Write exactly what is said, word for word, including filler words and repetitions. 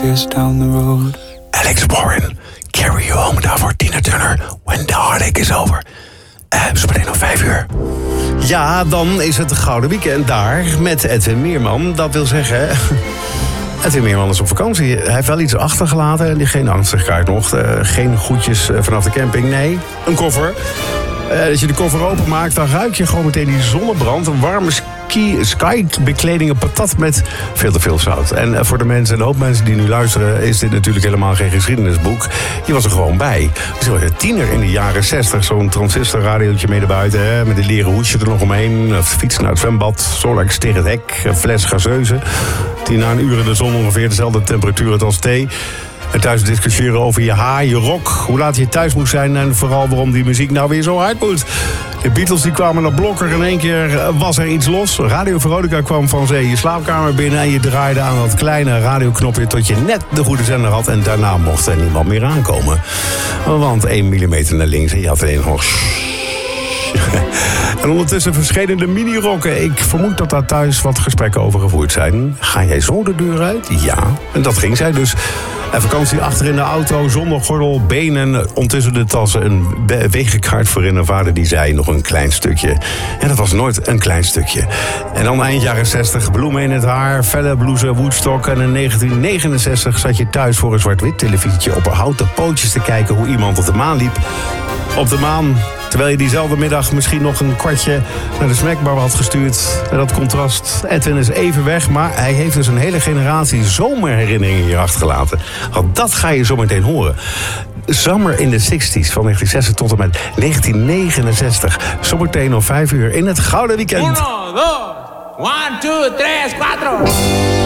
years down the road. Alex Warren, Carry You Home, daarvoor Tina Turner, When the Heartache is Over. Uh, zo meteen nog vijf uur. Ja, dan is het de Gouden Weekend daar met Edwin Meerman. Dat wil zeggen... Edwin Meerman is op vakantie. Hij heeft wel iets achtergelaten. Geen angstigheid nog. Uh, geen goedjes uh, vanaf de camping. Nee, een koffer. Uh, als je de koffer openmaakt, dan ruik je gewoon meteen die zonnebrand. Een warme ski, skybekleding, een patat met veel te veel zout. En uh, voor de mensen, de hoop mensen die nu luisteren... is dit natuurlijk helemaal geen geschiedenisboek. Je was er gewoon bij. Zo, een tiener in de jaren zestig. Zo'n transistorradiootje mee naar buiten. Hè, met een leren hoesje er nog omheen. Fietsen naar het zwembad. Zorg tegen het hek. Een fles gazeuze. Die na een uur in de zon ongeveer dezelfde temperatuur had als thee. En thuis discussiëren over je haar, je rok, hoe laat je thuis moet zijn... en vooral waarom die muziek nou weer zo hard moet. De Beatles die kwamen naar Blokker, in één keer was er iets los. Radio Veronica kwam van zee je slaapkamer binnen... en je draaide aan dat kleine radioknopje tot je net de goede zender had... en daarna mocht er niemand meer aankomen. Want één millimeter naar links en je had alleen nog... En ondertussen verschenen de mini-rokken. Ik vermoed dat daar thuis wat gesprekken over gevoerd zijn. Ga jij zo de deur uit? Ja. En dat ging zij dus. En vakantie achter in de auto, zonder gordel, benen. Ondertussen de tassen, een wegenkaart voor in. Een vader die zei nog een klein stukje. En dat was nooit een klein stukje. En dan eind jaren zestig, bloemen in het haar, felle blouse, Woodstock. En in negentien negenenzestig zat je thuis voor een zwart-wit televisietje... op houten pootjes te kijken hoe iemand op de maan liep. Op de maan... Terwijl je diezelfde middag misschien nog een kwartje naar de snackbar had gestuurd. En dat contrast. Edwin is even weg, maar hij heeft dus een hele generatie zomerherinneringen hier achtergelaten. Want dat ga je zo meteen horen. Summer in de zestig's van negentien zestig tot en met negentien negenenzestig. Zometeen om vijf uur in het Gouden Weekend. Uno, dos, one, two, tres, cuatro.